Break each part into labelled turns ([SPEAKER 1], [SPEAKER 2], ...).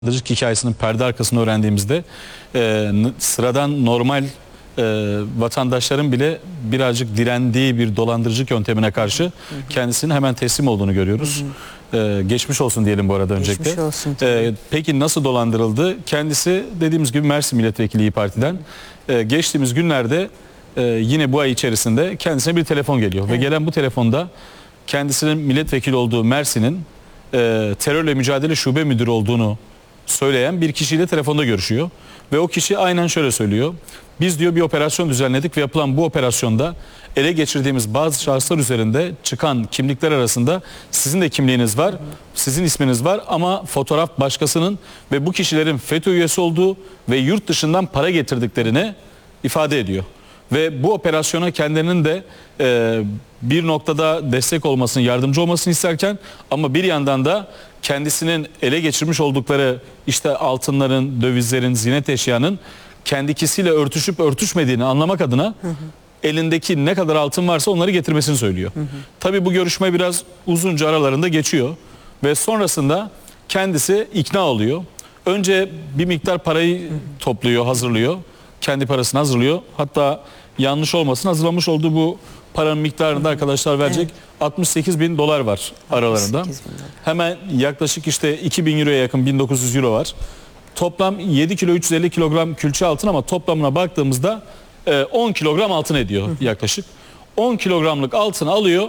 [SPEAKER 1] Hikayesinin perde arkasını öğrendiğimizde sıradan normal vatandaşların bile birazcık direndiği bir dolandırıcılık yöntemine karşı kendisinin hemen teslim olduğunu görüyoruz. Geçmiş olsun diyelim bu arada öncelikle.
[SPEAKER 2] Geçmiş olsun.
[SPEAKER 1] Peki nasıl dolandırıldı? Kendisi dediğimiz gibi Mersin Milletvekili İYİ Parti'den. Geçtiğimiz günlerde yine bu ay içerisinde kendisine bir telefon geliyor. Ve gelen bu telefonda kendisinin milletvekili olduğu Mersin'in terörle mücadele şube müdürü olduğunu söyleyen bir kişiyle telefonda görüşüyor. Ve o kişi aynen şöyle söylüyor. Biz diyor bir operasyon düzenledik ve yapılan bu operasyonda ele geçirdiğimiz bazı şahıslar üzerinde çıkan kimlikler arasında sizin de kimliğiniz var, sizin isminiz var ama fotoğraf başkasının ve bu kişilerin FETÖ üyesi olduğu ve yurt dışından para getirdiklerini ifade ediyor. Ve bu operasyona kendilerinin de bir noktada destek olmasını, yardımcı olmasını isterken ama bir yandan da kendisinin ele geçirmiş oldukları işte altınların, dövizlerin, ziynet eşyanın kendisiyle örtüşüp örtüşmediğini anlamak adına elindeki ne kadar altın varsa onları getirmesini söylüyor. Tabii bu görüşme biraz uzunca aralarında geçiyor ve sonrasında kendisi ikna oluyor. Önce bir miktar parayı topluyor, hazırlıyor. Kendi parasını hazırlıyor. Hatta yanlış olmasın hazırlamış olduğu bu paranın miktarında arkadaşlar verecek 68 bin dolar var aralarında. Hemen yaklaşık işte 2000 euroya yakın 1900 euro var. Toplam 7 kilo 350 kilogram külçe altın ama toplamına baktığımızda 10 kilogram altın ediyor yaklaşık. 10 kilogramlık altın alıyor.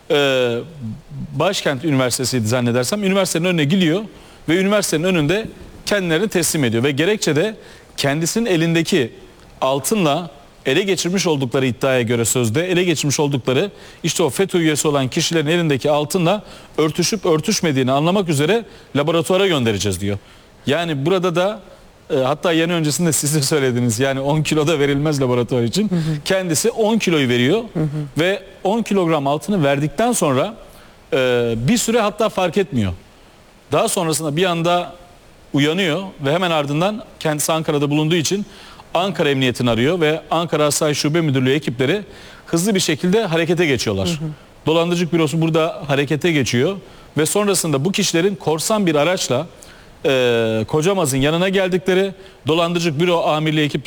[SPEAKER 1] Başkent Üniversitesi'ydi zannedersem. Üniversitenin önüne gidiyor ve üniversitenin önünde kendilerini teslim ediyor. Ve gerekçe de kendisinin elindeki altınla ele geçirmiş oldukları iddiaya göre sözde ele geçirmiş oldukları işte o FETÖ üyesi olan kişilerin elindeki altınla örtüşüp örtüşmediğini anlamak üzere laboratuvara göndereceğiz diyor. Yani burada da hatta yeni öncesinde siz de söylediniz yani 10 kilo da verilmez laboratuvar için. Kendisi 10 kiloyu veriyor ve 10 kilogram altını verdikten sonra bir süre hatta fark etmiyor. Daha sonrasında bir anda uyanıyor ve hemen ardından kendisi Ankara'da bulunduğu için Ankara Emniyetini arıyor ve Ankara Asayiş Şube Müdürlüğü ekipleri hızlı bir şekilde harekete geçiyorlar. Dolandırıcılık bürosu burada harekete geçiyor ve sonrasında bu kişilerin korsan bir araçla Kocamaz'ın yanına geldikleri dolandırıcılık büro amirliği ekip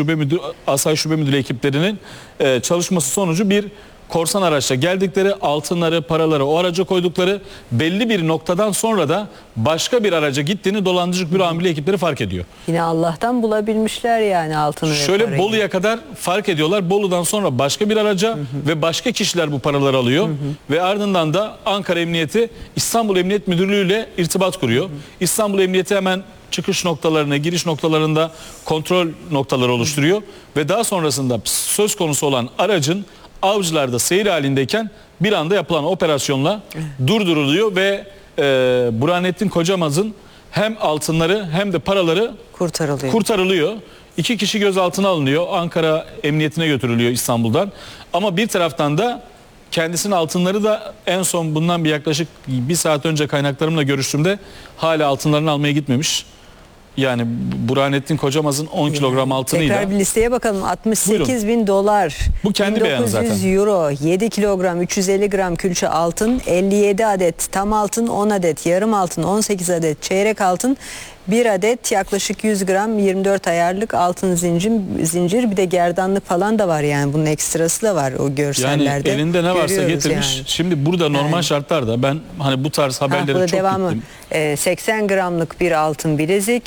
[SPEAKER 1] Asayiş Şube Müdürlüğü ekiplerinin çalışması sonucu bir korsan araçla geldikleri altınları, paraları o araca koydukları belli bir noktadan sonra da başka bir araca gittiğini dolandırıcılık büro amirliği ekipleri fark ediyor.
[SPEAKER 2] Yine Allah'tan bulabilmişler yani altını ve
[SPEAKER 1] şöyle
[SPEAKER 2] parayı.
[SPEAKER 1] Bolu'ya kadar fark ediyorlar. Bolu'dan sonra başka bir araca ve başka kişiler bu paraları alıyor. Ve ardından da Ankara Emniyeti İstanbul Emniyet Müdürlüğü ile irtibat kuruyor. İstanbul Emniyeti hemen çıkış noktalarını, giriş noktalarında kontrol noktaları oluşturuyor. Ve daha sonrasında söz konusu olan aracın Avcılar'da seyir halindeyken bir anda yapılan operasyonla durduruluyor ve Burhanettin Kocamaz'ın hem altınları hem de paraları kurtarılıyor. 2 kişi gözaltına alınıyor. Ankara Emniyetine götürülüyor İstanbul'dan. Ama bir taraftan da kendisinin altınları da en son bundan bir yaklaşık 1 saat önce kaynaklarımla görüştüğümde hala altınlarını almaya gitmemiş. Yani Burhanettin Kocamaz'ın 10 kilogram altınıyla.
[SPEAKER 2] Tekrar bir listeye bakalım. 68 bin dolar.
[SPEAKER 1] Bu kendi beyanı zaten.
[SPEAKER 2] 1900 euro, 7 kilogram, 350 gram külçe altın, 57 adet tam altın, 10 adet yarım altın, 18 adet çeyrek altın, 1 adet yaklaşık 100 gram 24 ayarlık altın zincir bir de gerdanlık falan da var yani bunun ekstrası da var o görsellerde.
[SPEAKER 1] Yani elinde ne varsa getirmiş.
[SPEAKER 2] Yani.
[SPEAKER 1] Şimdi burada normal şartlarda ben hani bu tarz haberleri çok
[SPEAKER 2] devamı.
[SPEAKER 1] gittim.
[SPEAKER 2] 80 gramlık bir altın bilezik,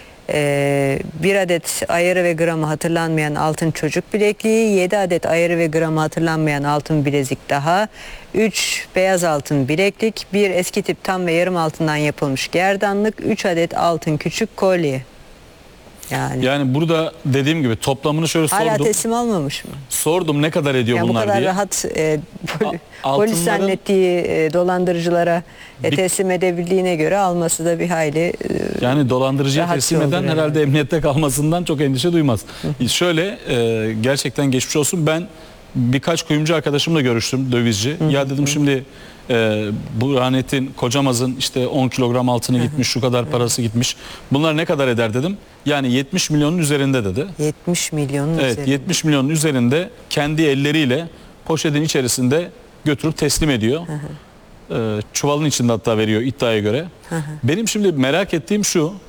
[SPEAKER 2] 1 adet ayarı ve gramı hatırlanmayan altın çocuk bilekliği, 7 adet ayarı ve gramı hatırlanmayan altın bilezik daha, 3 beyaz altın bileklik, 1 eski tip tam ve yarım altından yapılmış gerdanlık, 3 adet altın küçük kolye.
[SPEAKER 1] Yani burada dediğim gibi toplamını şöyle sordum.
[SPEAKER 2] Hala teslim almamış mı?
[SPEAKER 1] Sordum ne kadar ediyor
[SPEAKER 2] yani
[SPEAKER 1] bunlar
[SPEAKER 2] diye. Bu kadar
[SPEAKER 1] diye.
[SPEAKER 2] rahat polis zannettiği dolandırıcılara teslim edebildiğine göre alması da bir hayli
[SPEAKER 1] yani dolandırıcıya teslim eden herhalde emniyette kalmasından çok endişe duymaz. Şöyle gerçekten geçmiş olsun. Ben birkaç kuyumcu arkadaşımla görüştüm, dövizci. Ya dedim şimdi Burhanettin Kocamaz'ın işte 10 kilogram altını gitmiş, şu kadar parası gitmiş. Bunlar ne kadar eder dedim. Yani 70 milyonun üzerinde dedi.
[SPEAKER 2] 70 milyonun üzerinde.
[SPEAKER 1] 70 milyonun üzerinde kendi elleriyle poşetin içerisinde götürüp teslim ediyor. Çuvalın içinde hatta veriyor iddiaya göre. Benim şimdi merak ettiğim şu.